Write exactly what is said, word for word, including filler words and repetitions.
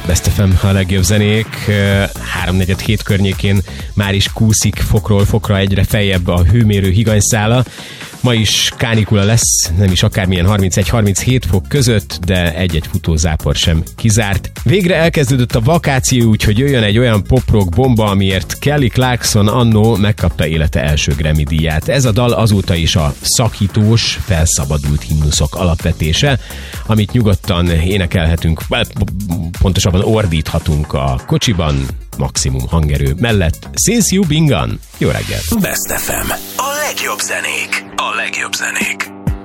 Best ef em, a legjobb zenék. háromnegyed hét környékén már is kúszik fokról fokra egyre feljebb a hőmérő higanyszála. Ma is kánikula lesz, nem is akármilyen harmincegy harminchét fok között, de egy-egy futózápor sem kizárt. Végre elkezdődött a vakáció, úgyhogy jöjjön egy olyan pop-rock bomba, amiért Kelly Clarkson annó megkapta élete első Grammy díját. Ez a dal azóta is a szakítós, felszabadult himnuszok alapvetése, amit nyugodtan énekelhetünk, pontosabban ordíthatunk a kocsiban, maximum hangerő mellett. Since You Been Gone. Jó reggelt! Best ef em. A legjobb zenék. A legjobb zenék.